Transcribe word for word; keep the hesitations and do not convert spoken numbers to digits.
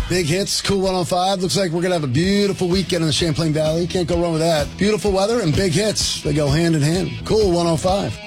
Big hits, Cool one oh five. Looks like we're going to have a beautiful weekend in the Champlain Valley. Can't go wrong with that. Beautiful weather and big hits. They go hand in hand. Cool one oh five.